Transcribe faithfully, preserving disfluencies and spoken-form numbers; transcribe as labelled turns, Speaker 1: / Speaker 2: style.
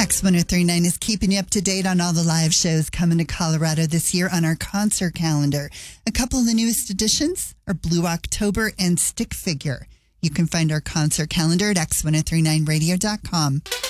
Speaker 1: X ten thirty-nine is keeping you up to date on all the live shows coming to Colorado this year on our concert calendar. A couple of the newest additions are Blue October and Stick Figure. You can find our concert calendar at X ten thirty-nine radio dot com.